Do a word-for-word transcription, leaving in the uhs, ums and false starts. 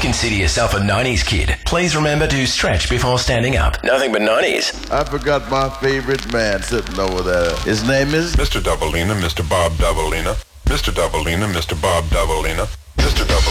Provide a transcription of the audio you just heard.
consider yourself a nineties kid, please remember to stretch before standing up. Nothing but nineties. I forgot my favorite man sitting over there. His name is Mister Doubleina, Mister Bob Doubleina. Mister Doubleina, Mister Bob Doubleina. Mister Double